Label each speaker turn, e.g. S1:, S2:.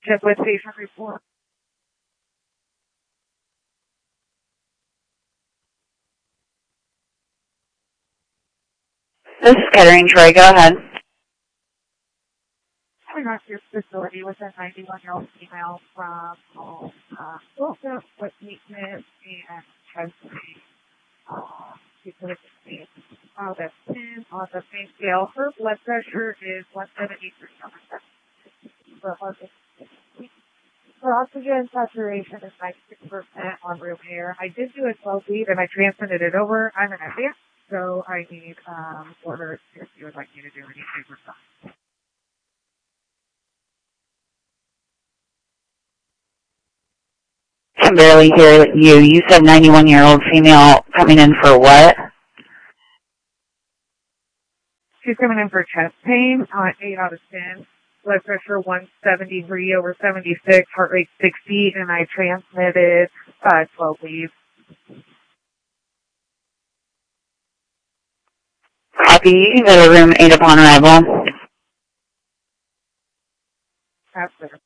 S1: Check with patient report.
S2: This is Kettering Troy. Go ahead.
S1: Coming off your facility with a 91-year-old female from Wilson with weakness and chest pain. That's 10 on the pain scale. Her blood pressure is 173. Her oxygen saturation is 96% on room air. I did do a 12 lead and I transmitted it over. I'm an advance, so I need orders if you would like me to do any favor stuff.
S2: I can barely hear you. You said 91-year-old female coming in for what?
S1: She's coming in for chest pain on 8 out of 10. Blood pressure 173/76, heart rate 60, and I transmitted 12 leads.
S2: Copy. You can go to room 8 upon arrival.
S1: That's there.